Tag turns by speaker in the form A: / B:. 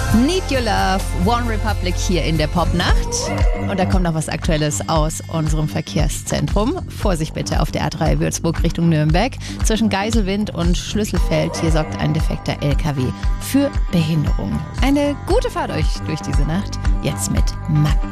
A: Need Your Love, One Republic hier in der Popnacht. Und da kommt noch was Aktuelles aus unserem Verkehrszentrum. Vorsicht bitte auf der A3 Würzburg Richtung Nürnberg. Zwischen Geiselwind und Schlüsselfeld, hier sorgt ein defekter LKW für Behinderung. Eine gute Fahrt euch durch diese Nacht. Jetzt mit Max.